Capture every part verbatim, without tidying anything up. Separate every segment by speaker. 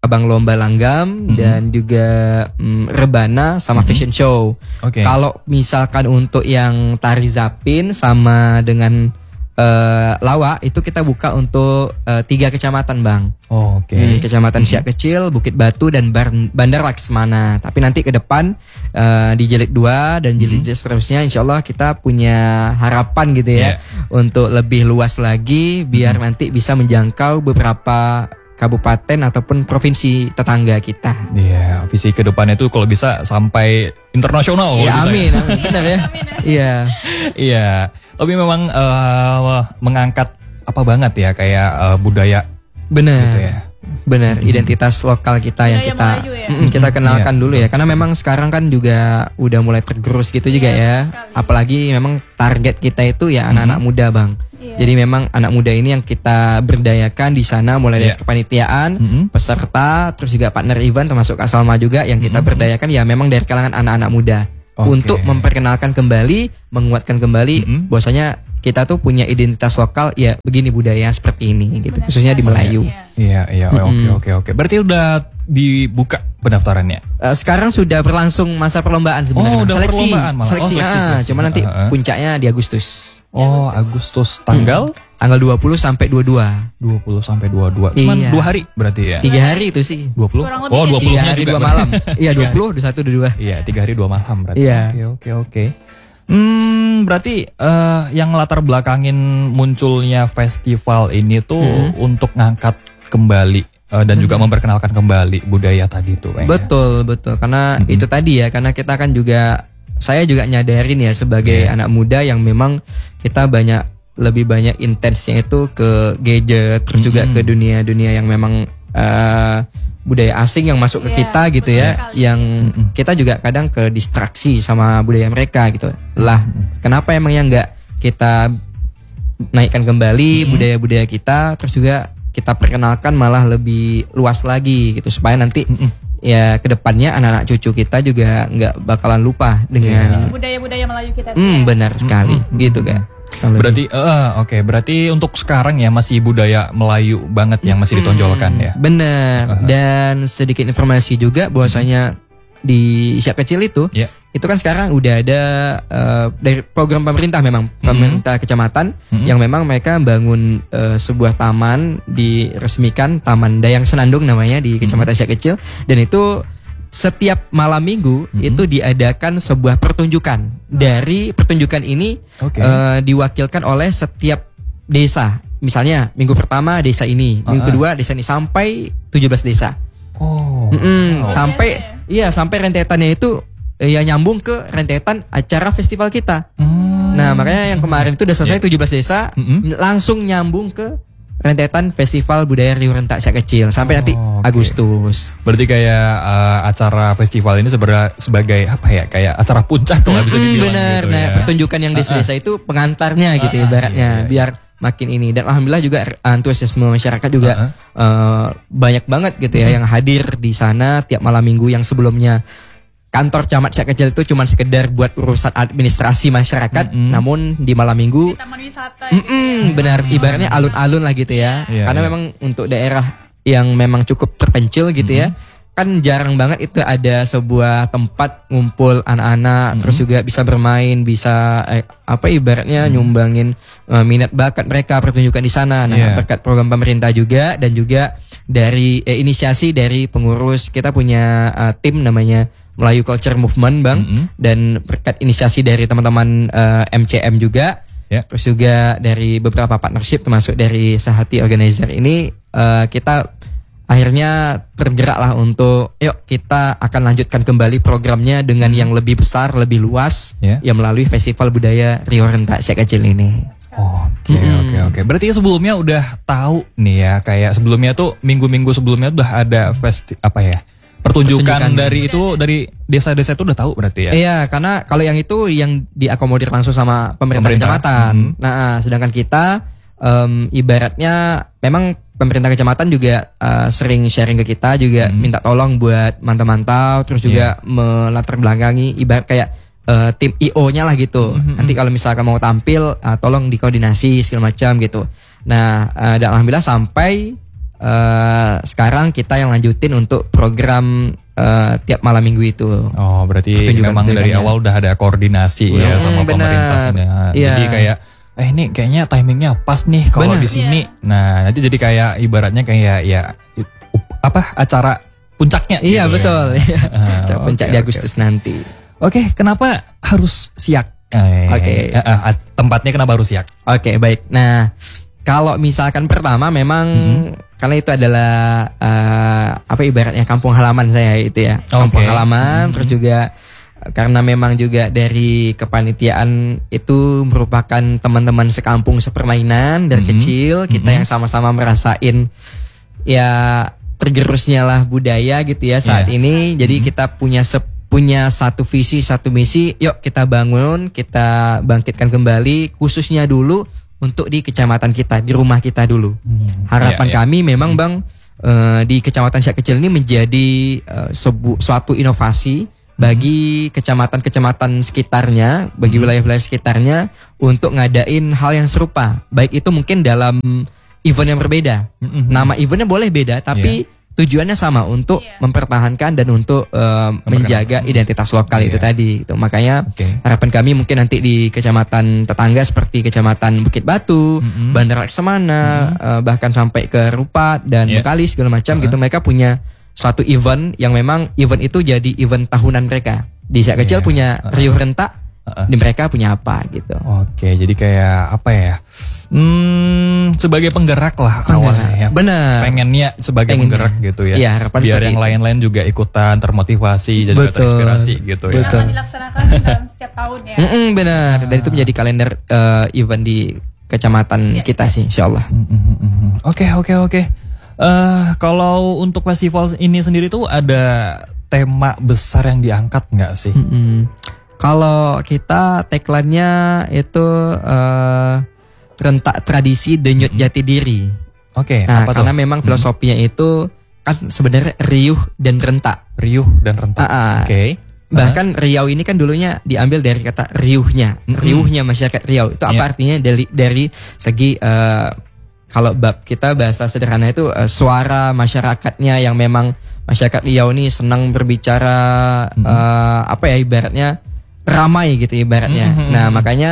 Speaker 1: abang lomba langgam mm-hmm. dan juga mm, rebana sama mm-hmm. fashion show.
Speaker 2: Okay.
Speaker 1: Kalau misalkan untuk yang tari zapin sama dengan uh, lawa itu kita buka untuk uh, tiga kecamatan bang.
Speaker 2: Oh, Oke.
Speaker 1: Okay. Hmm, kecamatan mm-hmm. Siak Kecil, Bukit Batu dan Bar- Bandar Laksmana. Tapi nanti ke depan uh, di jilid dua dan jilid mm-hmm. seterusnya, insya Allah kita punya harapan gitu ya yeah. untuk lebih luas lagi biar mm-hmm. nanti bisa menjangkau beberapa kabupaten ataupun provinsi tetangga kita.
Speaker 2: Iya, yeah, visi kedepannya itu kalau bisa sampai internasional.
Speaker 1: Ya amin,
Speaker 2: ya.
Speaker 1: amin, benar ya. Iya,
Speaker 2: iya. Tapi memang uh, mengangkat apa banget ya kayak uh, budaya.
Speaker 1: Benar,
Speaker 2: gitu ya.
Speaker 1: benar.
Speaker 2: Mm-hmm.
Speaker 1: Identitas lokal kita yang
Speaker 3: budaya
Speaker 1: kita
Speaker 3: Melayu ya?
Speaker 1: mm, kita kenalkan
Speaker 2: yeah.
Speaker 1: dulu ya. Karena memang sekarang kan juga udah mulai tergerus gitu juga
Speaker 3: yeah,
Speaker 1: ya.
Speaker 3: sekali.
Speaker 1: Apalagi memang target kita itu ya anak-anak
Speaker 2: mm-hmm.
Speaker 1: muda bang.
Speaker 3: Yeah.
Speaker 1: Jadi memang anak muda ini yang kita berdayakan di sana mulai dari
Speaker 2: Yeah.
Speaker 1: kepanitiaan,
Speaker 2: mm-hmm.
Speaker 1: peserta, terus juga partner event termasuk Kak Salma juga yang kita
Speaker 2: mm-hmm.
Speaker 1: berdayakan ya memang dari kalangan anak-anak muda.
Speaker 2: Okay.
Speaker 1: Untuk memperkenalkan kembali, menguatkan kembali
Speaker 2: mm-hmm.
Speaker 1: bahwasanya kita tuh punya identitas lokal ya begini budaya seperti ini gitu.
Speaker 3: Benar
Speaker 1: Khususnya di
Speaker 3: sekali.
Speaker 1: Melayu.
Speaker 2: Iya, iya. Oke,
Speaker 1: Mm-mm.
Speaker 2: oke, oke. Berarti udah dibuka pendaftarannya.
Speaker 1: Uh, sekarang sudah berlangsung masa perlombaan sebenarnya.
Speaker 2: Oh, udah
Speaker 1: seleksi,
Speaker 2: perlombaan malah.
Speaker 1: seleksi.
Speaker 2: Oh, seleksi,
Speaker 1: ah,
Speaker 2: seleksi.
Speaker 1: cuma nanti
Speaker 2: Uh-huh.
Speaker 1: puncaknya di Agustus.
Speaker 2: Oh, Agustus tanggal
Speaker 1: Tanggal dua puluh sampai dua puluh dua.
Speaker 2: dua puluh sampai dua puluh dua. Cuman
Speaker 1: Iya.
Speaker 2: dua hari berarti ya.
Speaker 1: Tiga hari itu sih.
Speaker 2: dua puluh.
Speaker 3: Kurang lebih
Speaker 2: Oh,
Speaker 3: ya,
Speaker 2: dua
Speaker 1: Tiga
Speaker 2: puluh-nya
Speaker 1: hari
Speaker 2: juga
Speaker 1: dua
Speaker 2: berarti.
Speaker 1: malam. Iya, dua puluh, dua puluh satu, dua puluh dua.
Speaker 2: Iya, tiga hari dua malam berarti.
Speaker 1: Iya.
Speaker 2: Oke, oke, oke. Hmm, berarti eh, yang latar belakangin munculnya festival ini tuh
Speaker 1: Mm-hmm.
Speaker 2: untuk ngangkat kembali eh, dan juga memperkenalkan kembali budaya tadi tuh. kayaknya.
Speaker 1: Betul, betul. Karena
Speaker 2: Mm-hmm.
Speaker 1: itu tadi ya, karena kita kan juga saya juga nyadarin ya sebagai
Speaker 2: Iya.
Speaker 1: anak muda yang memang kita banyak lebih banyak intensnya itu ke gadget, terus juga
Speaker 2: Mm-hmm.
Speaker 1: ke dunia-dunia yang memang uh, budaya asing yang masuk ke
Speaker 3: Iya,
Speaker 1: kita gitu
Speaker 3: betul
Speaker 1: ya,
Speaker 3: sekali.
Speaker 1: yang
Speaker 2: Mm-mm.
Speaker 1: kita juga kadang ke distraksi sama budaya mereka gitu. Lah, kenapa emangnya nggak kita naikkan kembali
Speaker 2: Mm-mm.
Speaker 1: budaya-budaya kita, terus juga kita perkenalkan malah lebih luas lagi gitu supaya nanti
Speaker 2: Mm-mm.
Speaker 1: ya kedepannya anak-anak cucu kita juga nggak bakalan lupa dengan
Speaker 3: budaya-budaya Melayu kita.
Speaker 1: hmm
Speaker 3: ya.
Speaker 1: benar sekali
Speaker 2: Mm-mm.
Speaker 1: gitu kan.
Speaker 2: Berarti eh, oke, berarti untuk sekarang ya masih budaya Melayu banget yang masih ditonjolkan ya.
Speaker 1: Benar.
Speaker 2: Uh-huh.
Speaker 1: Dan sedikit informasi juga bahwasanya di Siak Kecil itu
Speaker 2: Ya.
Speaker 1: itu kan sekarang udah ada uh, dari program pemerintah memang pemerintah kecamatan
Speaker 2: Mhm.
Speaker 1: yang memang mereka bangun uh, sebuah taman diresmikan Taman Dayang Senandung namanya di Kecamatan Siak Kecil, dan itu setiap malam minggu
Speaker 2: Mhm.
Speaker 1: itu diadakan sebuah pertunjukan. Dari pertunjukan ini
Speaker 2: Oke.
Speaker 1: uh, diwakilkan oleh setiap desa. Misalnya minggu pertama desa ini, minggu
Speaker 2: Uh-uh.
Speaker 1: kedua desa ini sampai tujuh belas desa.
Speaker 2: Oh.
Speaker 1: Mm-mm,
Speaker 2: Wow.
Speaker 1: sampai
Speaker 3: Biasa
Speaker 1: iya sampai rentetannya itu eh, ya nyambung ke rentetan acara festival kita.
Speaker 2: Hmm.
Speaker 1: Nah, makanya yang kemarin itu udah selesai tujuh belas desa,
Speaker 2: Mm-mm.
Speaker 1: langsung nyambung ke rentetan Festival Budaya Riau Rentak Siak Kecil sampai nanti
Speaker 2: Oh, oke.
Speaker 1: Agustus.
Speaker 2: Berarti kayak eh, acara festival ini sebenarnya sebagai apa ya? Kayak acara puncak kalau bisa
Speaker 1: Mm-mm,
Speaker 2: dibilang
Speaker 1: bener.
Speaker 2: gitu
Speaker 1: Nah,
Speaker 2: ya.
Speaker 1: pertunjukan yang desa-desa itu pengantarnya gitu
Speaker 2: Ah,
Speaker 1: ibaratnya
Speaker 2: iya, iya.
Speaker 1: biar makin ini, dan alhamdulillah juga antusiasme masyarakat juga
Speaker 2: Ah,
Speaker 1: eh, banyak banget gitu ya yang hadir di sana tiap malam minggu. Yang sebelumnya kantor camat Siak Kecil itu cuma sekedar buat urusan administrasi masyarakat,
Speaker 2: Mm-mm.
Speaker 1: namun di malam minggu
Speaker 3: Di taman wisata. gitu
Speaker 1: Mm-mm,
Speaker 3: ya.
Speaker 1: benar, ibaratnya alun-alun lah gitu ya.
Speaker 2: Iya,
Speaker 1: Karena
Speaker 2: iya.
Speaker 1: memang untuk daerah yang memang cukup terpencil gitu ya, kan jarang banget itu ada sebuah tempat ngumpul anak-anak, terus juga bisa bermain, bisa eh, apa ibaratnya nyumbangin eh, minat bakat mereka pertunjukan di sana. Nah,
Speaker 2: Iya.
Speaker 1: berkat program pemerintah juga dan juga dari eh, inisiasi dari pengurus, kita punya eh, tim namanya Melayu Culture Movement, Bang.
Speaker 2: Mm-mm.
Speaker 1: Dan berkat inisiasi dari teman-teman eh, M C M juga.
Speaker 2: Ya.
Speaker 1: Terus juga dari beberapa partnership termasuk dari Sahati Organizer ini eh, kita akhirnya tergeraklah untuk yuk kita akan lanjutkan kembali programnya dengan yang lebih besar, lebih luas
Speaker 2: Ya.
Speaker 1: ya melalui Festival Budaya Riau Rentak Siak Kecil ini.
Speaker 2: Oke,
Speaker 1: Mm-mm.
Speaker 2: oke, oke. Berarti sebelumnya udah tahu nih ya, kayak sebelumnya tuh minggu-minggu sebelumnya udah ada festi apa ya? Pertunjukan,
Speaker 1: Pertunjukan.
Speaker 2: dari itu dari desa-desa itu udah tahu berarti ya.
Speaker 1: Iya, karena kalau yang itu yang diakomodir langsung sama pemerintah,
Speaker 2: Pemerintah.
Speaker 1: kecamatan.
Speaker 2: Mhm.
Speaker 1: Nah, sedangkan kita em, ibaratnya memang pemerintah kecamatan juga eh, sering sharing ke kita juga
Speaker 2: Mhm.
Speaker 1: minta tolong buat mantau-mantau, terus juga melatar belakangi ibarat kayak eh, tim I O-nya lah gitu.
Speaker 2: Mhm.
Speaker 1: Nanti kalau misalkan mau tampil, eh, tolong dikoordinasi segala macam gitu. Nah, eh, dan alhamdulillah sampai uh, sekarang kita yang lanjutin untuk program uh, tiap malam minggu itu.
Speaker 2: Oh, berarti memang dari awal udah ada koordinasi hmm, ya sama pemerintah.
Speaker 1: Ya.
Speaker 2: Jadi kayak eh ini kayaknya timingnya pas nih kalau di sini. Yeah. Nah, nanti jadi kayak ibaratnya kayak ya apa acara puncaknya.
Speaker 1: Iya,
Speaker 2: gitu
Speaker 1: betul.
Speaker 2: Ya.
Speaker 1: Acara puncak okay, di Agustus okay. nanti.
Speaker 2: Oke, okay, kenapa harus Siak? Eh,
Speaker 1: Oke. Okay.
Speaker 2: Uh, uh, tempatnya kenapa harus Siak?
Speaker 1: Oke, okay, baik. Nah, kalau misalkan pertama memang hmm. karena itu adalah uh, apa ibaratnya kampung halaman saya itu ya. Kampung okay. halaman hmm. terus juga karena memang juga dari kepanitiaan itu merupakan teman-teman sekampung sepermainan dari hmm. kecil, kita hmm. yang sama-sama merasain ya tergerusnya lah budaya gitu ya saat yeah. ini. Jadi hmm. kita punya sep punya satu visi, satu misi, yuk kita bangun, kita bangkitkan kembali khususnya dulu untuk di kecamatan kita, di rumah kita dulu. Hmm. Harapan yeah, yeah. kami memang hmm. Bang uh, di Kecamatan Siak Kecil ini menjadi uh, sebu- suatu inovasi bagi kecamatan-kecamatan sekitarnya, bagi hmm. wilayah-wilayah sekitarnya untuk ngadain hal yang serupa. Baik itu mungkin dalam event yang berbeda. Hmm. Nama eventnya boleh beda, tapi yeah. tujuannya sama untuk yeah. mempertahankan dan untuk uh, menjaga identitas lokal yeah. itu tadi. Itu makanya okay. harapan kami mungkin nanti di kecamatan tetangga seperti kecamatan Bukit Batu, mm-hmm. Bandar Laksamana, mm-hmm. uh, bahkan sampai ke Rupat dan yeah. Bekalis segala macam uh-huh. gitu. Mereka punya suatu event yang memang event itu jadi event tahunan mereka. Di Siak Kecil yeah. punya uh-huh. riuh rentak, uh-huh. di mereka punya apa gitu.
Speaker 2: Oke, jadi kayak apa ya? Hmm, sebagai penggerak lah penggerak. awalnya ya.
Speaker 1: Benar.
Speaker 2: Pengennya sebagai Pengen penggerak gitu ya.
Speaker 1: Iya,
Speaker 2: biar yang itu. lain-lain juga ikutan termotivasi dan juga terinspirasi gitu ya.
Speaker 3: Betul. Akan dilaksanakan dalam setiap tahun ya.
Speaker 1: Mm-mm, benar. Dan itu menjadi kalender uh, event di kecamatan Siap. kita sih, insyaallah.
Speaker 2: Oke, oke, oke. Eh, kalau untuk festival ini sendiri tuh ada tema besar yang diangkat nggak sih?
Speaker 1: Mm-mm. Kalau kita tagline-nya itu uh, rentak tradisi denyut jati diri.
Speaker 2: Oke. Okay,
Speaker 1: nah, karena tuh? memang filosofinya hmm. itu kan sebenarnya riuh dan rentak.
Speaker 2: Riuh dan rentak.
Speaker 1: Uh-uh.
Speaker 2: Oke. Okay.
Speaker 1: Bahkan uh-huh. Riau ini kan dulunya diambil dari kata riuhnya, mm-hmm. riuhnya masyarakat Riau. Itu apa yeah. artinya dari dari segi uh, kalau bab kita bahasa sederhana itu uh, suara masyarakatnya yang memang masyarakat Riau ini senang berbicara mm-hmm. uh, apa ya ibaratnya ramai gitu ibaratnya. Mm-hmm. Nah, makanya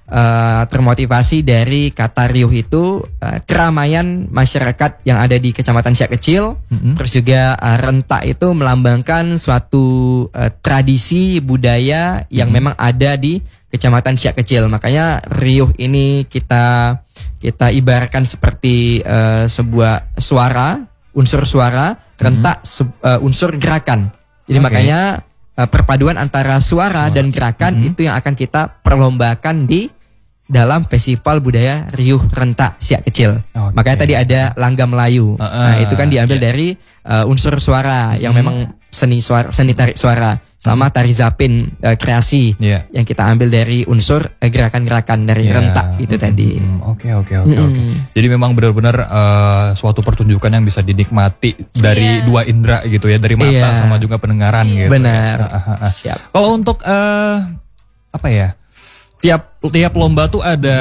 Speaker 1: Uh, termotivasi dari kata riuh itu uh, keramaian masyarakat yang ada di Kecamatan Siak Kecil, mm-hmm. terus juga uh, rentak itu melambangkan suatu uh, tradisi budaya yang mm-hmm. memang ada di Kecamatan Siak Kecil. Makanya riuh ini kita kita ibaratkan seperti uh, sebuah suara, unsur suara, rentak mm-hmm. se- uh, unsur gerakan. Jadi okay. makanya uh, perpaduan antara suara oh. dan gerakan mm-hmm. itu yang akan kita perlombakan di dalam festival budaya riuh rentak Siak Kecil. Okay. Makanya tadi ada Langga Melayu. Uh, uh, nah, itu kan diambil yeah. dari uh, unsur suara yang hmm. memang seni suara, seni tarik suara sama tari zapin uh, kreasi yeah. yang kita ambil dari unsur uh, gerakan-gerakan dari yeah. rentak itu mm-hmm. tadi.
Speaker 2: Oke oke oke oke. Jadi memang benar-benar uh, suatu pertunjukan yang bisa dinikmati dari yeah. dua indera gitu ya, dari mata yeah. sama juga pendengaran yeah. gitu.
Speaker 1: Benar.
Speaker 2: Ya. Uh, uh, uh. Siap. Kalau untuk uh, apa ya? Tiap tiap lomba tuh ada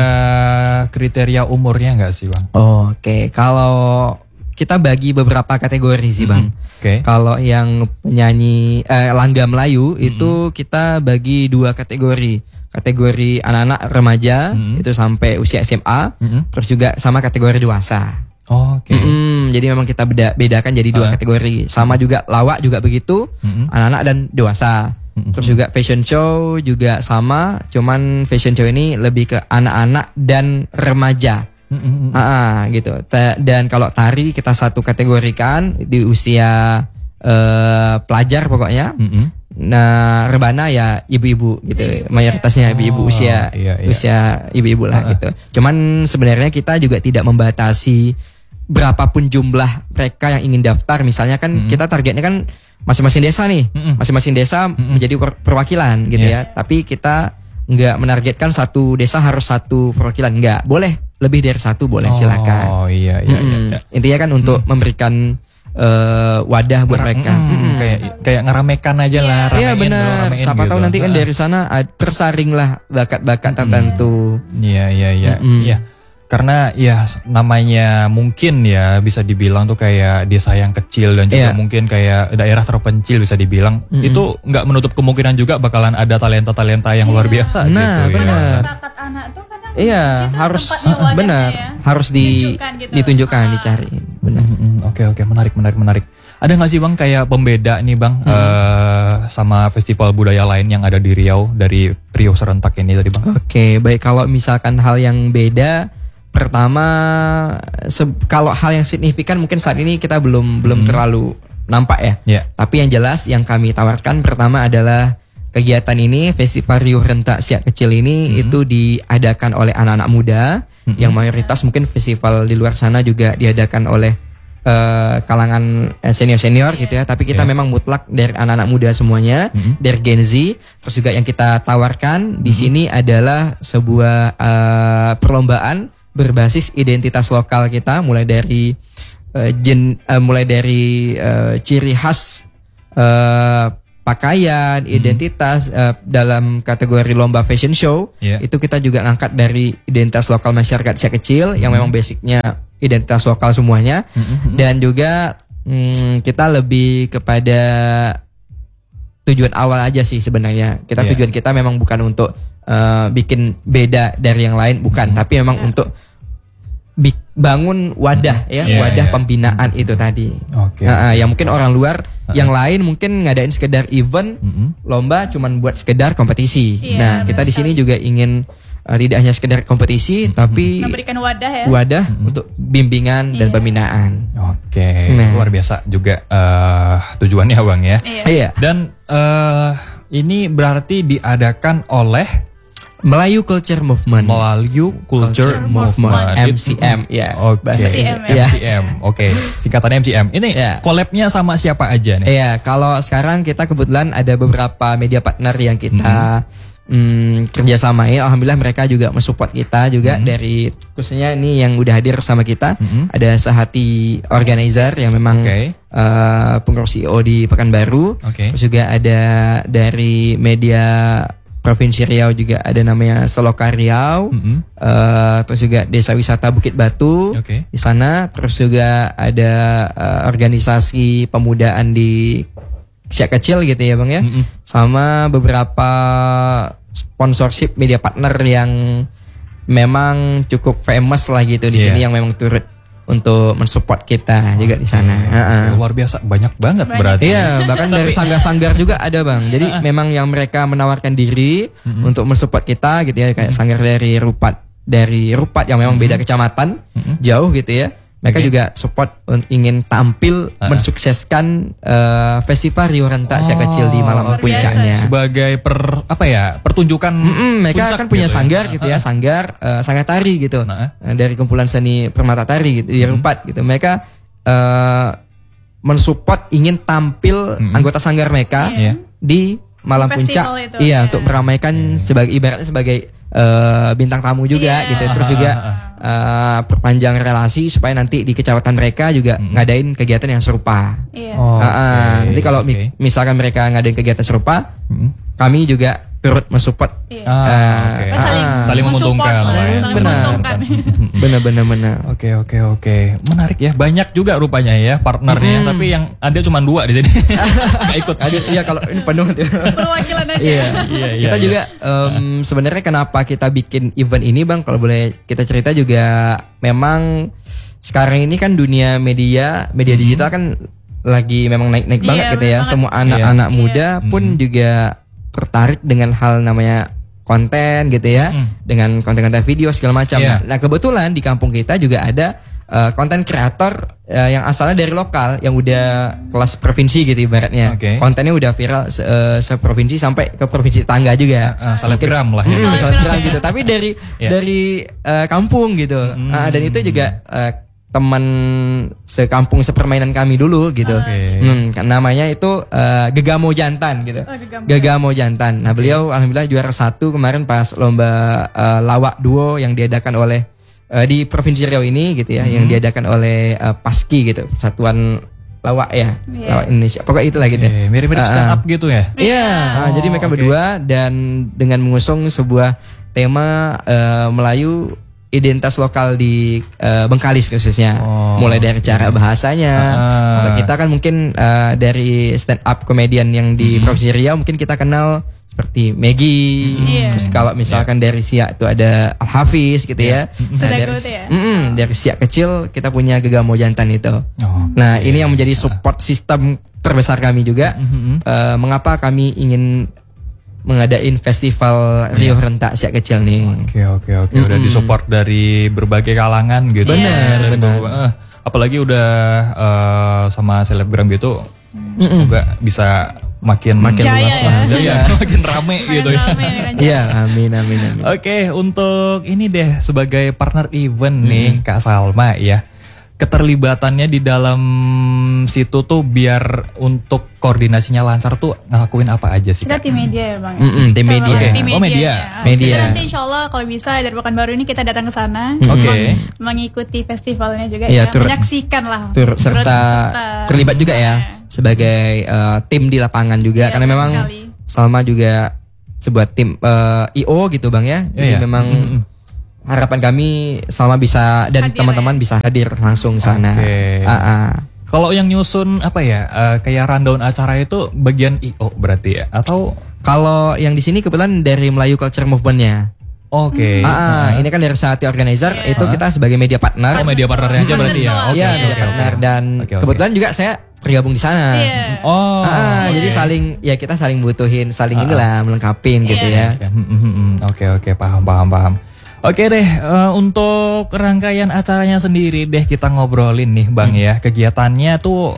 Speaker 2: kriteria umurnya nggak sih, Bang?
Speaker 1: Oh, Oke, okay. Kalau kita bagi beberapa kategori sih, Bang.
Speaker 2: Mm-hmm. Oke. Okay.
Speaker 1: Kalau yang penyanyi eh, Langga Melayu mm-hmm. itu kita bagi dua kategori. Kategori anak-anak remaja mm-hmm. itu sampai usia S M A, mm-hmm. terus juga sama kategori dewasa.
Speaker 2: Oh, Oke. Okay.
Speaker 1: Mm-hmm. Jadi memang kita beda bedakan jadi dua uh. kategori. Sama juga lawak juga begitu, mm-hmm. anak-anak dan dewasa. Terus juga fashion show juga sama, cuman fashion show ini lebih ke anak-anak dan remaja. Mm-hmm. Ah, gitu. Dan kalau tari kita satu kategorikan di usia uh, pelajar pokoknya. Mm-hmm. Nah, rebana ya ibu-ibu gitu. Mayoritasnya ibu-ibu oh, usia iya, iya. usia ibu-ibu lah uh-uh. gitu. Cuman sebenarnya kita juga tidak membatasi berapapun jumlah mereka yang ingin daftar. Misalnya kan mm-hmm. kita targetnya kan masing-masing desa nih, mm-hmm. masing-masing desa mm-hmm. menjadi per- perwakilan gitu yeah. ya. Tapi kita nggak menargetkan satu desa harus satu perwakilan, nggak. Boleh lebih dari satu boleh,
Speaker 2: oh,
Speaker 1: silakan.
Speaker 2: Oh iya iya,
Speaker 1: mm-hmm.
Speaker 2: iya, iya.
Speaker 1: Intinya kan untuk mm. memberikan uh, wadah buat Mer- mereka.
Speaker 2: Mm, mm. Kayak kayak ngeramekan aja lah.
Speaker 1: Iya benar. Siapa gitu. Tahu nanti kan dari sana tersaring lah bakat-bakat tertentu.
Speaker 2: Iya iya iya. Iya. Karena ya namanya mungkin ya bisa dibilang tuh kayak desa yang kecil dan juga
Speaker 1: Yeah.
Speaker 2: mungkin kayak daerah terpencil bisa dibilang.
Speaker 1: Mm-mm.
Speaker 2: Itu nggak menutup kemungkinan juga bakalan ada talenta-talenta yang luar biasa
Speaker 1: Nah,
Speaker 2: gitu
Speaker 1: benar.
Speaker 2: ya.
Speaker 3: Bakat anak tuh kadang
Speaker 1: Iya,
Speaker 3: di situ
Speaker 1: harus
Speaker 3: tempatnya, wadahnya
Speaker 1: benar,
Speaker 3: ya.
Speaker 1: harus di
Speaker 3: Ditunjukkan gitu.
Speaker 1: ditunjukkan,
Speaker 3: Ah.
Speaker 1: dicariin. Benar.
Speaker 2: Mm-mm, Oke oke menarik menarik menarik. Ada nggak sih bang kayak pembeda nih bang eh, sama festival budaya lain yang ada di Riau dari Riau Serentak ini tadi bang?
Speaker 1: Oke, baik, kalau misalkan hal yang beda, pertama se- kalau hal yang signifikan mungkin saat ini kita belum belum terlalu nampak ya.
Speaker 2: Ya.
Speaker 1: Tapi yang jelas yang kami tawarkan pertama adalah kegiatan ini, Festival Riau Rentak Siak Kecil ini itu diadakan oleh anak-anak muda yang mayoritas mungkin festival di luar sana juga diadakan oleh eh, kalangan eh, senior-senior gitu ya. Tapi kita
Speaker 2: Yeah.
Speaker 1: memang mutlak dari anak-anak muda semuanya, dari Gen Z. Terus juga yang kita tawarkan di sini adalah sebuah eh, perlombaan berbasis identitas lokal kita, mulai dari uh, jen, uh, mulai dari uh, ciri khas uh, pakaian, identitas uh, dalam kategori lomba fashion show.
Speaker 2: Yeah.
Speaker 1: Itu kita juga ngangkat dari identitas lokal masyarakat Siak Kecil yang memang basicnya identitas lokal semuanya. Dan juga mm, kita lebih kepada tujuan awal aja sih sebenarnya. Kita
Speaker 2: Yeah.
Speaker 1: tujuan kita memang bukan untuk uh, bikin beda dari yang lain, bukan, tapi memang untuk bi- bangun wadah ya,
Speaker 2: Yeah,
Speaker 1: wadah
Speaker 2: yeah.
Speaker 1: pembinaan itu tadi.
Speaker 2: Oke.
Speaker 1: Nah, yang mungkin orang luar, yang lain mungkin ngadain sekedar event, lomba cuman buat sekedar kompetisi.
Speaker 3: Iya,
Speaker 1: nah,
Speaker 3: benar
Speaker 1: kita di sini
Speaker 3: sekali.
Speaker 1: juga ingin uh, tidak hanya sekedar kompetisi, tapi
Speaker 3: Memberikan wadah ya.
Speaker 1: wadah untuk bimbingan dan
Speaker 3: Iya.
Speaker 1: pembinaan.
Speaker 2: Oke,
Speaker 1: Nah.
Speaker 2: luar biasa juga eh, tujuannya bang ya.
Speaker 3: Iya.
Speaker 1: Iya.
Speaker 2: Dan eh, ini berarti diadakan oleh
Speaker 1: Melayu Culture Movement.
Speaker 2: Melayu Culture,
Speaker 3: Culture
Speaker 2: Movement.
Speaker 1: M C M ya.
Speaker 2: Oke.
Speaker 1: bahasa
Speaker 3: M C M,
Speaker 1: Inggris.
Speaker 3: ya.
Speaker 2: M C M. Oke, singkatannya M C M. Ini
Speaker 1: Ya.
Speaker 2: collab-nya sama siapa aja nih?
Speaker 1: Iya, kalau sekarang kita kebetulan ada beberapa media partner yang kita mm, kerjasamain. Alhamdulillah mereka juga mensupport kita juga dari khususnya ini yang udah hadir sama kita.
Speaker 2: Mhm.
Speaker 1: Ada Sehati Organizer yang memang
Speaker 2: Oke.
Speaker 1: eh, pengurus C E O di Pekanbaru.
Speaker 2: Oke.
Speaker 1: Terus juga ada dari media Provinsi Riau juga ada namanya Seloka Riau.
Speaker 2: Mhm.
Speaker 1: Eh, terus juga Desa Wisata Bukit Batu
Speaker 2: Oke.
Speaker 1: di sana. Terus juga ada eh, organisasi pemudaan di Siak Kecil gitu ya bang ya.
Speaker 2: Mm-mm.
Speaker 1: Sama beberapa sponsorship media partner yang memang cukup famous lah gitu di
Speaker 2: Iya.
Speaker 1: sini yang memang turut untuk mensupport kita juga di sana.
Speaker 2: Oke,
Speaker 1: Heeh.
Speaker 2: oke, luar biasa, banyak banget
Speaker 3: Banyak.
Speaker 2: berarti.
Speaker 1: Iya, bahkan dari sanggar-sanggar juga ada bang. Jadi memang yang mereka menawarkan diri untuk mensupport kita gitu ya, kayak sanggar dari Rupat, dari Rupat yang memang beda kecamatan, jauh gitu ya. Mereka
Speaker 2: Oke.
Speaker 1: juga support un- ingin tampil mensukseskan eh, Festival Riau Rentak Siak Kecil di malam
Speaker 2: Oh, oke.
Speaker 1: puncaknya.
Speaker 2: Sebagai per apa ya? Pertunjukan
Speaker 1: Mm-mm, mereka
Speaker 2: puncak
Speaker 1: kan punya
Speaker 2: gitu ya.
Speaker 1: sanggar gitu ya, sanggar eh, sanggar tari gitu.
Speaker 2: Nah.
Speaker 1: Eh, dari kumpulan seni permata tari gitu di Rupat gitu. Mereka eh, mensupport ingin tampil anggota sanggar mereka
Speaker 2: Iya.
Speaker 1: di malam
Speaker 3: Di
Speaker 1: puncak.
Speaker 3: festival itu,
Speaker 1: Iya,
Speaker 3: ya.
Speaker 1: untuk meramaikan sebagai ibaratnya sebagai eh, bintang tamu juga
Speaker 3: Iya.
Speaker 1: gitu. Terus juga eh, perpanjang relasi supaya nanti di kecamatan mereka juga ngadain kegiatan yang serupa.
Speaker 3: Iya.
Speaker 2: Oh,
Speaker 1: Ah, ah.
Speaker 2: oke,
Speaker 1: Nanti kalau mi-
Speaker 2: oke.
Speaker 1: misalkan mereka ngadain kegiatan serupa,
Speaker 2: Mm.
Speaker 1: kami juga turut mensupport.
Speaker 3: Iya.
Speaker 2: Ah, oke.
Speaker 3: Kita saling,
Speaker 1: Ah.
Speaker 2: Saling menguntungkan
Speaker 3: mensupport
Speaker 2: lah
Speaker 3: lah,
Speaker 2: ya.
Speaker 3: saling
Speaker 1: Benar.
Speaker 3: menguntungkan.
Speaker 1: Bener-bener bener.
Speaker 2: Oke oke oke, menarik ya. Banyak juga rupanya ya partnernya, tapi yang ada cuma dua di sini. Nggak ikut.
Speaker 1: Ada, iya kalau ini penuh tuh.
Speaker 3: Perwakilan aja.
Speaker 1: Iya.
Speaker 2: Iya, iya,
Speaker 1: Kita
Speaker 2: iya.
Speaker 1: juga em, sebenarnya kenapa kita bikin event ini bang? Kalau boleh kita cerita juga, memang sekarang ini kan dunia media media digital kan lagi memang naik-naik
Speaker 3: Iya,
Speaker 1: banget gitu ya.
Speaker 3: banget.
Speaker 1: Semua anak-anak
Speaker 3: Iya.
Speaker 1: muda pun juga tertarik dengan hal namanya konten gitu ya, dengan konten-konten video segala macam.
Speaker 2: Iya.
Speaker 1: Nah kebetulan di kampung kita juga ada eh, konten kreator eh, yang asalnya dari lokal yang udah kelas provinsi gitu ibaratnya.
Speaker 2: Oke.
Speaker 1: Kontennya udah viral se eh, seprovinsi sampai ke provinsi tetangga juga.
Speaker 2: Ah, selebgram lah ya.
Speaker 1: Hmm,
Speaker 3: Selebgram.
Speaker 1: selebgram gitu. Tapi dari
Speaker 2: Iya.
Speaker 1: dari eh, kampung gitu. Ah, dan itu juga eh, teman sekampung sepermainan kami dulu gitu.
Speaker 2: Oke.
Speaker 1: Hmm, kan namanya itu eh, Gegamo Jantan gitu.
Speaker 3: Oh, Gegamo.
Speaker 1: Gegamo Jantan. Nah, beliau alhamdulillah juara satu kemarin pas lomba eh, lawak duo yang diadakan oleh eh, di Provinsi Riau ini gitu ya, yang diadakan oleh eh, Paski gitu, Persatuan Lawak ya,
Speaker 3: Iya.
Speaker 1: Lawak Indonesia. Pokoknya itulah gitu.
Speaker 2: Oke, mirip-mirip
Speaker 1: Ah,
Speaker 2: stand
Speaker 1: ah.
Speaker 2: up gitu ya.
Speaker 1: Iya, nah, jadi mereka
Speaker 2: oke.
Speaker 1: berdua dan dengan mengusung sebuah tema eh, Melayu identitas lokal di uh, Bengkalis khususnya.
Speaker 2: Oh,
Speaker 1: mulai dari cara bahasanya.
Speaker 2: Ah.
Speaker 1: Kalau kita kan mungkin uh, dari stand up komedian yang di
Speaker 2: Hmm.
Speaker 1: Provinsi Riau mungkin kita kenal seperti Maggie.
Speaker 3: Iya.
Speaker 1: Terus kalau misalkan dari Siak itu ada Al Hafiz gitu ya. Nah,
Speaker 3: Sedago
Speaker 1: dari,
Speaker 3: tuh ya?
Speaker 1: Mm-mm, dari Siak kecil kita punya Gegamo Jantan itu.
Speaker 2: Oh,
Speaker 1: Nah, ini yang menjadi support sistem terbesar kami juga.
Speaker 2: Mhm.
Speaker 1: Eh, mengapa kami ingin mengadain festival Rio Rentak Siak Kecil nih.
Speaker 2: Oke oke oke udah disupport dari berbagai kalangan gitu.
Speaker 1: Benar,
Speaker 2: Dari
Speaker 1: benar.
Speaker 2: beberapa- eh, apalagi udah eh, sama selebgram gitu, semoga bisa makin
Speaker 1: Makin
Speaker 3: Jaya
Speaker 1: luas
Speaker 3: ya.
Speaker 1: lah.
Speaker 2: Iya, makin rame gitu ya.
Speaker 3: Rame kan,
Speaker 1: Iya, amin amin amin.
Speaker 2: Oke, untuk ini deh sebagai partner event nih Kak Salma ya. Keterlibatannya di dalam situ tuh biar untuk koordinasinya lancar tuh ngelakuin apa aja sih
Speaker 3: Kita
Speaker 2: Kak?
Speaker 3: tim media ya bang.
Speaker 1: Mm-mm, tim
Speaker 3: Kalau
Speaker 1: media.
Speaker 3: tim
Speaker 2: Oh, media.
Speaker 3: ya.
Speaker 1: Media.
Speaker 3: Kita nanti insya Allah kalau bisa dari Pekanbaru ini kita datang ke sana.
Speaker 2: Oke.
Speaker 3: Mengikuti festivalnya juga
Speaker 1: Iya,
Speaker 3: ya.
Speaker 1: turut-
Speaker 3: Menyaksikan lah.
Speaker 1: Turut serta
Speaker 3: serta.
Speaker 1: terlibat juga ya sebagai eh, tim di lapangan juga
Speaker 3: Iya,
Speaker 1: karena
Speaker 3: benar
Speaker 1: memang
Speaker 3: sekali.
Speaker 1: Salma juga sebuah tim eh, I O gitu Bang ya. Jadi
Speaker 2: Iya.
Speaker 1: memang
Speaker 2: Mm-mm.
Speaker 1: harapan kami Salma bisa dan
Speaker 3: Hadir
Speaker 1: teman-teman bisa hadir langsung sana.
Speaker 2: Oke.
Speaker 1: Ah, ah.
Speaker 2: Kalau yang nyusun apa ya, eh, kayak rundown acara itu bagian I O berarti ya? Atau
Speaker 1: Kalau yang di sini kebetulan dari Melayu Culture Movement-nya.
Speaker 2: oke.
Speaker 1: Ah, ah, ini kan dari Sati Organizer itu kita sebagai media partner.
Speaker 2: Oh, media partnernya aja berarti ya?
Speaker 3: Betul,
Speaker 2: Oke,
Speaker 1: Iya,
Speaker 3: Oke,
Speaker 1: media
Speaker 3: oke,
Speaker 1: partner
Speaker 2: oke.
Speaker 1: dan
Speaker 2: Oke, oke.
Speaker 1: kebetulan juga saya tergabung di sana.
Speaker 3: Iya.
Speaker 2: Oh.
Speaker 1: Ah,
Speaker 2: oke.
Speaker 1: jadi saling ya kita saling butuhin, saling inilah melengkapin gitu ya.
Speaker 2: Oke, hmm, hmm, hmm. Oke, oke, paham, paham, paham. Oke deh, eh, untuk rangkaian acaranya sendiri deh kita ngobrolin nih Bang ya. Kegiatannya tuh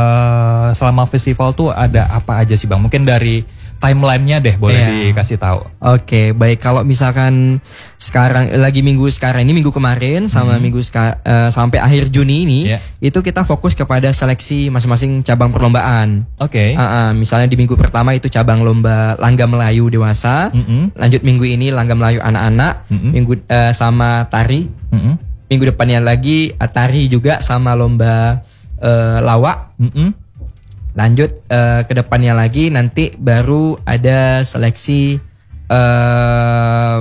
Speaker 2: eh, selama festival tuh ada apa aja sih Bang? Mungkin dari timelinenya deh boleh
Speaker 1: Iya.
Speaker 2: dikasih tahu.
Speaker 1: Oke, baik kalau misalkan sekarang lagi minggu sekarang ini minggu kemarin sama minggu seka- eh, sampai akhir Juni ini
Speaker 2: Iya.
Speaker 1: itu kita fokus kepada seleksi masing-masing cabang perlombaan.
Speaker 2: Oke.
Speaker 1: Ah, ah, misalnya di minggu pertama itu cabang lomba Langga Melayu dewasa,
Speaker 2: Mm-mm.
Speaker 1: lanjut minggu ini Langga Melayu anak-anak,
Speaker 2: Mm-mm.
Speaker 1: minggu eh, sama tari,
Speaker 2: Mm-mm.
Speaker 1: minggu depannya lagi eh, tari juga sama lomba eh, lawak.
Speaker 2: Mm-mm.
Speaker 1: Lanjut eh, ke depannya lagi nanti baru ada seleksi em,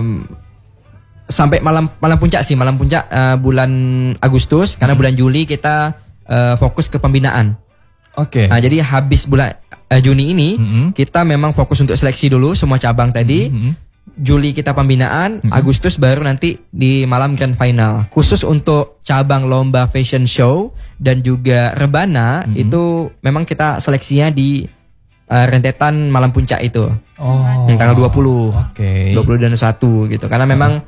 Speaker 1: sampai malam malam puncak sih malam puncak eh, bulan Agustus karena bulan Juli kita eh, fokus ke pembinaan.
Speaker 2: Oke.
Speaker 1: Nah, jadi habis bulan eh, Juni ini
Speaker 2: Mm-mm.
Speaker 1: kita memang fokus untuk seleksi dulu semua cabang tadi.
Speaker 2: Mm-mm.
Speaker 1: Juli kita pembinaan, Agustus baru nanti di malam grand final. Khusus untuk cabang lomba fashion show dan juga rebana itu memang kita seleksinya di eh, rentetan malam puncak itu.
Speaker 2: Oh.
Speaker 1: Yang tanggal dua puluh.
Speaker 2: Oke.
Speaker 1: dua puluh dan satu gitu. Karena memang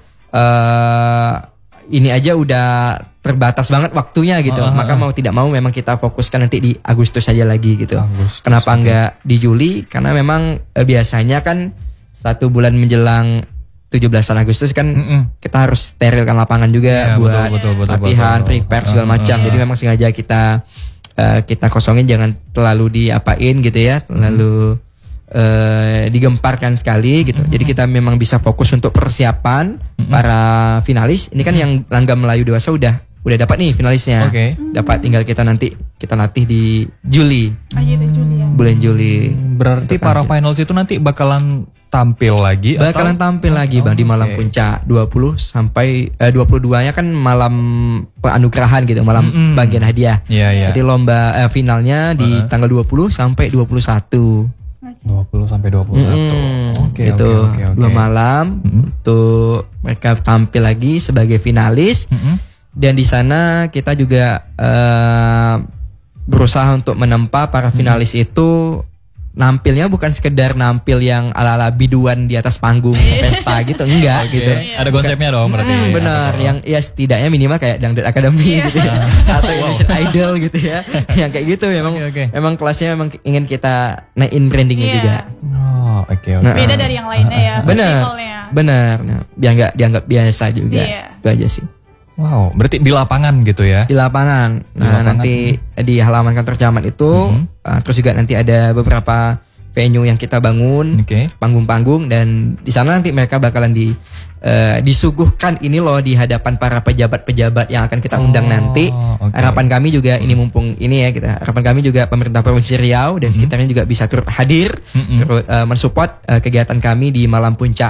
Speaker 1: eh ini aja udah terbatas banget waktunya gitu.
Speaker 2: Ah, ah,
Speaker 1: Maka
Speaker 2: ah.
Speaker 1: mau tidak mau memang kita fokuskan nanti di Agustus saja lagi gitu.
Speaker 2: Agustus,
Speaker 1: Kenapa
Speaker 2: oke.
Speaker 1: enggak di Juli? Karena memang eh, biasanya kan satu bulan menjelang tujuh belasan Agustus kan
Speaker 2: Mm-mm.
Speaker 1: kita harus sterilkan lapangan juga
Speaker 2: Iya,
Speaker 1: buat
Speaker 2: betul, betul, betul,
Speaker 1: latihan,
Speaker 2: betul.
Speaker 1: prepare segala
Speaker 2: Ah,
Speaker 1: macam.
Speaker 2: ah,
Speaker 1: Jadi
Speaker 2: ah.
Speaker 1: memang sengaja kita eh, kita kosongin jangan terlalu diapain gitu ya, terlalu eh, digemparkan sekali gitu. Jadi kita memang bisa fokus untuk persiapan para finalis. Ini kan yang Langga Melayu dewasa udah udah dapat nih finalisnya.
Speaker 2: Oke.
Speaker 1: Dapat tinggal kita nanti kita latih di Juli,
Speaker 3: Oh gitu Juli ya.
Speaker 1: bulan Juli.
Speaker 2: Berarti para finals itu nanti bakalan tampil lagi
Speaker 1: Bakalan
Speaker 2: atau?
Speaker 1: tampil lagi Bang di malam
Speaker 2: oke.
Speaker 1: puncak dua puluh sampai eh, dua puluh dua-nya kan malam penganugerahan gitu, malam
Speaker 2: Mm-mm.
Speaker 1: bagian hadiah.
Speaker 2: Iya, iya.
Speaker 1: Jadi lomba eh, finalnya di tanggal dua puluh sampai dua puluh satu.
Speaker 2: dua puluh sampai dua puluh satu.
Speaker 1: Mm,
Speaker 2: Oke,
Speaker 1: gitu.
Speaker 2: oke, oke, oke.
Speaker 1: Dua malam untuk mereka tampil lagi sebagai finalis.
Speaker 2: Mm-mm.
Speaker 1: Dan di sana kita juga eh, berusaha untuk menempa para finalis itu nampilnya bukan sekedar nampil yang ala-ala biduan di atas panggung pesta gitu, enggak
Speaker 2: Oke.
Speaker 1: gitu.
Speaker 2: Ada konsepnya dong berarti.
Speaker 1: Hmm, benar, yang ya setidaknya minimal kayak Dangdut Academy gitu ya, atau Indonesian Idol gitu ya, yang kayak gitu memang
Speaker 2: Oke, oke.
Speaker 1: memang kelasnya memang ingin kita naikin brandingnya
Speaker 3: Iya.
Speaker 1: juga.
Speaker 2: Oh, oke oke.
Speaker 1: Nah,
Speaker 3: Beda dari yang lainnya ya.
Speaker 1: Benar,
Speaker 3: festivalnya.
Speaker 1: benar. Nah, biar nggak dianggap biasa juga,
Speaker 3: Iya.
Speaker 1: itu aja sih.
Speaker 2: Wow, berarti di lapangan gitu ya?
Speaker 1: Di lapangan. Nah,
Speaker 2: lapangan.
Speaker 1: nanti di halaman kantor camat itu, uh, terus juga nanti ada beberapa venue yang kita bangun,
Speaker 2: Oke.
Speaker 1: panggung-panggung, dan di sana nanti mereka bakalan di uh, disuguhkan ini loh di hadapan para pejabat-pejabat yang akan kita undang
Speaker 2: Oh,
Speaker 1: nanti.
Speaker 2: oke.
Speaker 1: Harapan kami juga ini mumpung ini ya kita. Harapan kami juga pemerintah Provinsi Riau dan sekitarnya juga bisa turut hadir,
Speaker 2: Mm-mm.
Speaker 1: turut uh, mensupport uh, kegiatan kami di malam puncak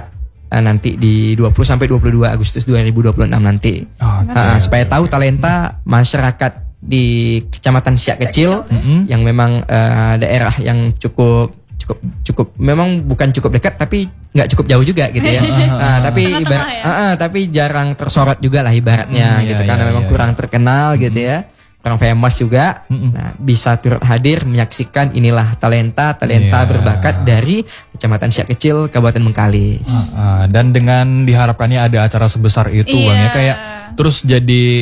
Speaker 1: uh, nanti di dua puluh sampai dua puluh dua Agustus dua ribu dua puluh enam nanti.
Speaker 2: Oh,
Speaker 1: Uh, supaya tahu talenta masyarakat di Kecamatan Siak Kecil
Speaker 2: Mm-hmm.
Speaker 1: yang memang uh, daerah yang cukup cukup cukup memang bukan cukup dekat tapi nggak cukup jauh juga gitu ya. uh, tapi
Speaker 3: Tengah-tengah
Speaker 1: ibarat
Speaker 3: ya.
Speaker 1: uh, uh, tapi jarang tersorot juga lah ibaratnya
Speaker 2: Mm,
Speaker 1: gitu
Speaker 2: iya,
Speaker 1: karena
Speaker 2: iya,
Speaker 1: memang
Speaker 2: iya,
Speaker 1: kurang terkenal gitu ya. Kurang famous juga.
Speaker 2: Mm-mm.
Speaker 1: Nah, bisa turut hadir menyaksikan inilah talenta talenta
Speaker 2: Iya.
Speaker 1: berbakat dari Kecamatan Siak Kecil Kabupaten Bengkalis.
Speaker 2: Ah, dan dengan diharapkannya ada acara sebesar itu
Speaker 3: Iya.
Speaker 2: Bang ya, kayak terus jadi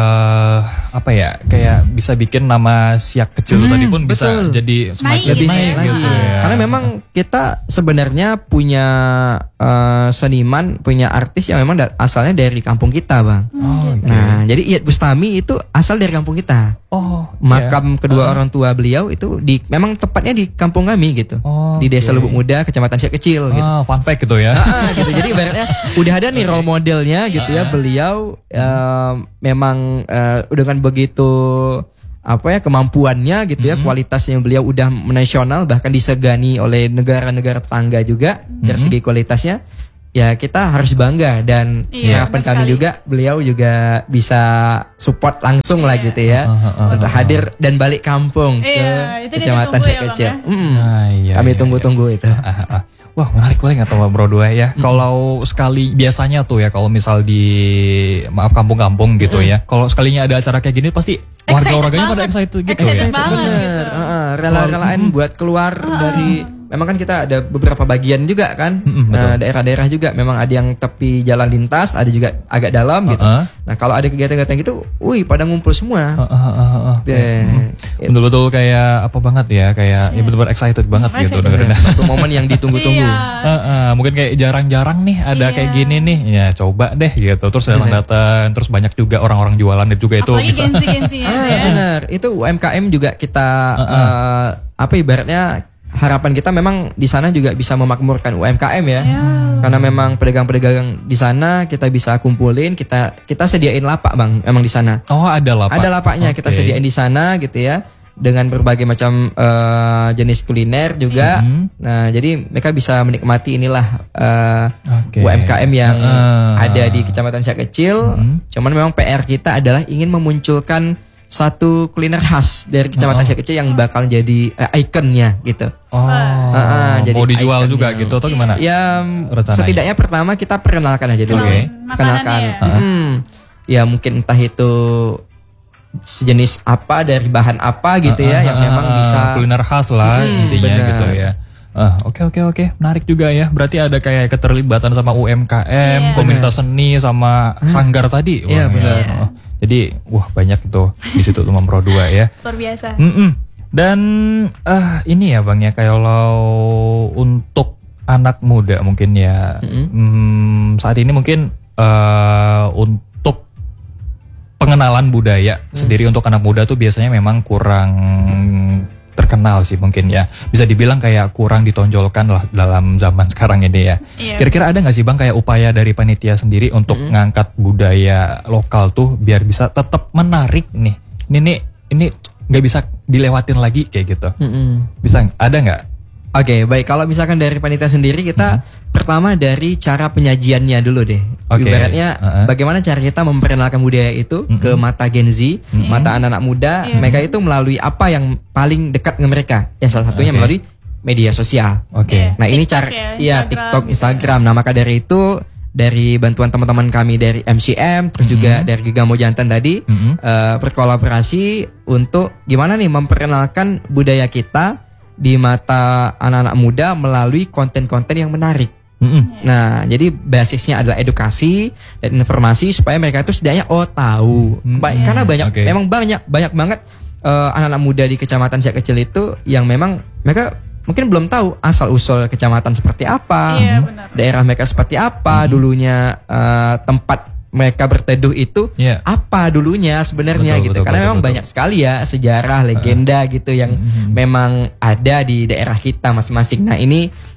Speaker 2: eh apa ya, kayak bisa bikin nama Siak Kecil
Speaker 1: Hmm,
Speaker 2: tadi pun bisa
Speaker 1: betul.
Speaker 2: jadi semakin
Speaker 3: Naik
Speaker 2: naik,
Speaker 3: gitu ya.
Speaker 2: gitu
Speaker 1: lagi.
Speaker 2: ya.
Speaker 1: Karena memang kita sebenarnya punya eh, seniman, punya artis yang memang da- asalnya dari kampung kita, Bang.
Speaker 2: Oh, oke.
Speaker 1: Nah, jadi Iyad Bustami itu asal dari kampung kita.
Speaker 2: Oh,
Speaker 1: Makam
Speaker 2: ya.
Speaker 1: kedua orang tua beliau itu di memang tepatnya di kampung kami gitu.
Speaker 2: Oh,
Speaker 1: di Desa
Speaker 2: oke.
Speaker 1: Lubuk Muda, Kecamatan Siak Kecil gitu.
Speaker 2: Ah, fun fact gitu ya.
Speaker 1: Ah, gitu. Jadi ibaratnya udah ada nih role modelnya gitu ya. Beliau eh, memang eh, dengan begitu apa ya kemampuannya gitu ya, kualitasnya beliau udah nasional bahkan disegani oleh negara-negara tetangga juga dari segi kualitasnya. Ya kita harus bangga dan
Speaker 3: Iya,
Speaker 1: harapan
Speaker 3: benar
Speaker 1: kami
Speaker 3: sekali.
Speaker 1: juga beliau juga bisa support langsung lah gitu ya
Speaker 2: Ah, ah, ah,
Speaker 1: untuk hadir dan balik kampung
Speaker 3: Iya,
Speaker 1: ke
Speaker 3: itu dia
Speaker 1: Kecamatan
Speaker 3: ditunggu
Speaker 1: Siak
Speaker 3: ya, Bang,
Speaker 1: Kecil.
Speaker 3: ya?
Speaker 1: Mm.
Speaker 2: Ah, iya,
Speaker 1: Kami
Speaker 2: iya,
Speaker 1: tunggu-tunggu itu.
Speaker 2: Ah, ah, ah. Wah, menarik banget nggak tuh Bro Dua ya. Kalau sekali biasanya tuh ya kalau misal di maaf kampung-kampung gitu ya. Kalau sekalinya ada acara kayak gini pasti warga-warganya pada excited gitu
Speaker 3: Excited
Speaker 2: ya.
Speaker 3: banget.
Speaker 1: Bener,
Speaker 3: gitu.
Speaker 1: heeh, rela-relain buat keluar dari. Memang kan kita ada beberapa bagian juga kan,
Speaker 2: Mm-mm, betul.
Speaker 1: nah, daerah-daerah juga. Memang ada yang tepi jalan lintas, ada juga agak dalam gitu.
Speaker 2: Heeh.
Speaker 1: Nah kalau ada kegiatan-kegiatan gitu, wih pada ngumpul semua.
Speaker 2: Ah, ah, ah, ah, ah.
Speaker 1: Dan
Speaker 2: Betul-betul kayak apa banget ya, kayak ya benar-benar excited banget gitu
Speaker 3: Excited.
Speaker 2: dengerinnya.
Speaker 1: satu momen yang ditunggu-tunggu.
Speaker 3: Iya.
Speaker 2: Heeh, mungkin kayak jarang-jarang nih ada
Speaker 3: Iya.
Speaker 2: kayak gini nih, ya coba deh gitu. Terus datang-datang, terus banyak juga orang-orang jualan itu juga itu
Speaker 3: Apalagi
Speaker 2: bisa.
Speaker 3: gensi-gensinya
Speaker 1: Ah,
Speaker 3: itu ya.
Speaker 1: benar. Itu U M K M juga kita eh, apa ibaratnya harapan kita memang di sana juga bisa memakmurkan U M K M ya.
Speaker 3: Iya.
Speaker 1: Karena memang pedagang-pedagang di sana kita bisa kumpulin, kita kita sediain lapak, Bang, memang di sana.
Speaker 2: Oh, ada lapak.
Speaker 1: Ada lapaknya kita
Speaker 2: Oke.
Speaker 1: sediain di sana gitu ya. Dengan berbagai macam eh, jenis kuliner juga.
Speaker 2: Mhm.
Speaker 1: Nah, jadi mereka bisa menikmati inilah eh,
Speaker 2: Oke.
Speaker 1: U M K M yang
Speaker 2: Heeh.
Speaker 1: ada di Kecamatan Siak Kecil.
Speaker 2: Mhm.
Speaker 1: Cuman memang P R kita adalah ingin memunculkan satu kuliner khas dari Kecamatan Siak Kecil yang bakal jadi eh, ikonnya gitu.
Speaker 2: Oh,
Speaker 1: Ah, jadi
Speaker 2: mau dijual
Speaker 1: ikonnya.
Speaker 2: juga gitu atau gimana?
Speaker 1: Ya
Speaker 2: Rencananya.
Speaker 1: setidaknya pertama kita perkenalkan aja dulu.
Speaker 2: Oke.
Speaker 1: Perkenalkan.
Speaker 3: Makanannya.
Speaker 1: Hmm. Ya mungkin entah itu sejenis apa dari bahan apa gitu ya yang
Speaker 2: Ah,
Speaker 1: memang
Speaker 2: ah,
Speaker 1: bisa
Speaker 2: kuliner khas lah
Speaker 1: Hmm,
Speaker 2: intinya
Speaker 1: benar.
Speaker 2: gitu ya. Ah, oke oke oke, menarik juga ya. Berarti ada kayak keterlibatan sama U M K M,
Speaker 3: Iya.
Speaker 2: komunitas seni sama sanggar tadi. Wah,
Speaker 1: Iya,
Speaker 2: ya.
Speaker 1: benar.
Speaker 2: Oh, jadi wah banyak tuh di situ tuh Pro dua ya.
Speaker 3: Luar biasa.
Speaker 2: Mm-mm. Dan ah ini ya Bang ya, kalau untuk anak muda mungkin ya mm, saat ini mungkin eh, untuk pengenalan budaya sendiri untuk anak muda tuh biasanya memang kurang terkenal sih mungkin ya. Bisa dibilang kayak kurang ditonjolkan lah dalam zaman sekarang ini ya.
Speaker 3: Iya.
Speaker 2: Kira-kira ada nggak sih Bang kayak upaya dari panitia sendiri untuk ngangkat budaya lokal tuh biar bisa tetap menarik nih. Ini nih ini nggak bisa dilewatin lagi kayak gitu.
Speaker 1: Mm-mm.
Speaker 2: Bisa ada nggak?
Speaker 1: Oke, baik. Kalau misalkan dari panitia sendiri kita pertama dari cara penyajiannya dulu deh.
Speaker 2: Oke.
Speaker 1: Ibaratnya
Speaker 2: Uh-uh.
Speaker 1: bagaimana cara kita memperkenalkan budaya itu ke mata Gen Z, mata anak-anak muda.
Speaker 3: Iya.
Speaker 1: Mereka itu melalui apa yang paling dekat dengan mereka. Ya salah satunya
Speaker 2: Oke.
Speaker 1: melalui media sosial.
Speaker 2: Oke.
Speaker 3: Iya.
Speaker 1: Nah, ini
Speaker 3: TikTok
Speaker 1: cara
Speaker 3: ya,
Speaker 1: ya
Speaker 3: Instagram.
Speaker 1: TikTok, Instagram. Nah, maka dari itu dari bantuan teman-teman kami dari M C M terus juga dari Gigamo Jantan tadi
Speaker 2: Mhm.
Speaker 1: eh, berkolaborasi untuk gimana nih memperkenalkan budaya kita di mata anak-anak muda melalui konten-konten yang menarik.
Speaker 2: Mm-mm.
Speaker 1: Nah, jadi basisnya adalah edukasi dan informasi supaya mereka itu setidaknya oh tahu. Ba- Karena banyak
Speaker 2: Oke.
Speaker 1: memang banyak banyak banget eh, anak-anak muda di Kecamatan Siak Kecil itu yang memang mereka mungkin belum tahu asal-usul kecamatan seperti apa,
Speaker 3: Iya, benar.
Speaker 1: daerah mereka seperti apa, dulunya eh, tempat mereka berteduh itu
Speaker 2: Iya.
Speaker 1: apa dulunya sebenarnya
Speaker 2: Betul,
Speaker 1: gitu.
Speaker 2: betul,
Speaker 1: Karena
Speaker 2: betul,
Speaker 1: memang
Speaker 2: betul.
Speaker 1: banyak sekali ya sejarah, legenda gitu yang memang ada di daerah kita masing-masing. Nah, ini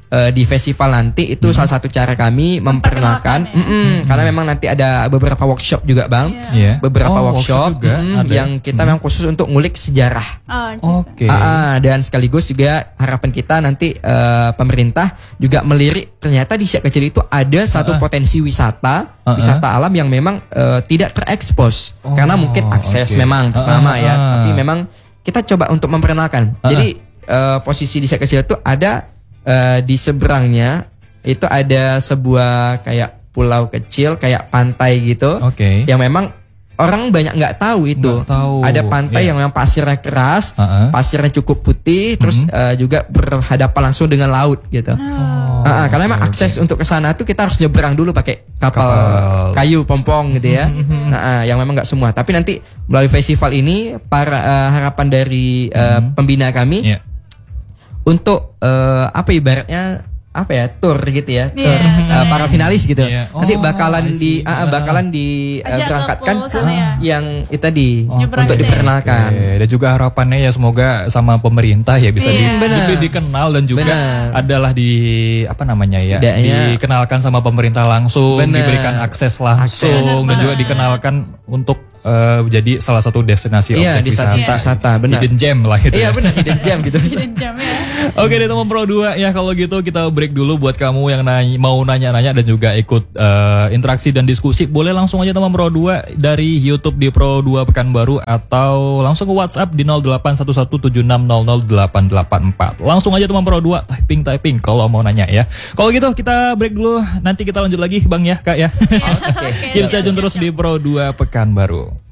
Speaker 1: uh, di festival nanti itu hmm. salah satu cara kami memperkenalkan,
Speaker 3: Memperkenalkan, ya.
Speaker 1: mm-mm, hmm. karena memang nanti ada beberapa workshop juga bang,
Speaker 2: yeah.
Speaker 1: beberapa
Speaker 2: oh,
Speaker 1: workshop,
Speaker 2: juga
Speaker 1: mm,
Speaker 2: ada.
Speaker 1: yang kita memang khusus untuk ngulik sejarah.
Speaker 3: Oh,
Speaker 2: Oke.
Speaker 3: gitu.
Speaker 2: Okay.
Speaker 1: Ah, dan sekaligus juga harapan kita nanti uh, pemerintah juga melirik ternyata di Siak Kecil itu ada satu
Speaker 2: Uh-uh.
Speaker 1: potensi wisata,
Speaker 2: Uh-uh.
Speaker 1: wisata alam yang memang uh, tidak terekspos
Speaker 2: Oh,
Speaker 1: karena mungkin akses
Speaker 2: okay.
Speaker 1: memang pertama
Speaker 2: Uh-uh.
Speaker 1: ya, tapi memang kita coba untuk memperkenalkan.
Speaker 2: Uh-uh.
Speaker 1: Jadi uh, posisi di Siak Kecil itu ada uh, di seberangnya itu ada sebuah kayak pulau kecil kayak pantai gitu,
Speaker 2: Oke.
Speaker 1: yang memang orang banyak nggak tahu itu.
Speaker 2: Nggak tahu.
Speaker 1: Ada pantai
Speaker 2: Yeah.
Speaker 1: yang memang pasirnya keras,
Speaker 2: Uh-uh.
Speaker 1: pasirnya cukup putih, terus
Speaker 2: Mhm.
Speaker 1: uh, juga berhadapan langsung dengan laut gitu.
Speaker 2: Oh,
Speaker 1: Ah, ah, karena
Speaker 2: oke,
Speaker 1: memang
Speaker 2: oke.
Speaker 1: akses untuk ke sana tuh kita harus nyebrang dulu pakai kapal,
Speaker 2: Kapal.
Speaker 1: kayu pompong gitu ya. Nah, ah, yang memang nggak semua. Tapi nanti melalui festival ini para uh, harapan dari uh, pembina kami
Speaker 2: Iya.
Speaker 1: untuk uh, apa ibaratnya apa ya tour gitu ya, tour
Speaker 3: Iya.
Speaker 1: uh, para finalis gitu.
Speaker 2: Iya.
Speaker 1: Nanti
Speaker 2: Oh,
Speaker 1: bakalan
Speaker 2: I
Speaker 1: di
Speaker 2: see.
Speaker 1: uh, bakalan di uh,
Speaker 3: Ajak ke
Speaker 1: berangkatkan
Speaker 3: pool sana ya.
Speaker 1: yang itu tadi
Speaker 3: Nyebrang
Speaker 1: untuk
Speaker 3: gitu ya.
Speaker 1: diperkenalkan.
Speaker 2: Oke, dan juga harapannya ya semoga sama pemerintah ya bisa di,
Speaker 3: Iya.
Speaker 1: Benar.
Speaker 2: lebih dikenal dan juga
Speaker 1: Benar.
Speaker 2: adalah di apa namanya ya
Speaker 1: Setidaknya-
Speaker 2: dikenalkan sama pemerintah langsung,
Speaker 1: Benar.
Speaker 2: diberikan akses langsung
Speaker 1: Akses.
Speaker 2: dan juga
Speaker 3: Benar.
Speaker 2: dikenalkan untuk eh, jadi salah satu destinasi
Speaker 1: Iya,
Speaker 2: objek
Speaker 1: destinasi
Speaker 2: wisata,
Speaker 1: wisata, benar.
Speaker 2: hidden gem lah gitu.
Speaker 1: Iya
Speaker 2: ya.
Speaker 1: benar, hidden gem gitu.
Speaker 3: Hidden gem ya.
Speaker 2: Oke deh teman Pro dua ya, kalau gitu kita break dulu buat kamu yang nanya, mau nanya-nanya dan juga ikut eh, interaksi dan diskusi. Boleh langsung aja teman Pro dua dari YouTube di Pro dua Pekanbaru atau langsung ke WhatsApp di nol delapan satu satu tujuh enam nol nol delapan delapan empat. Langsung aja teman Pro dua typing-typing kalau mau nanya ya. Kalau gitu kita break dulu, nanti kita lanjut lagi Bang ya Kak ya.
Speaker 1: Oke.
Speaker 2: Keep stay tune terus di Pro dua Pekanbaru.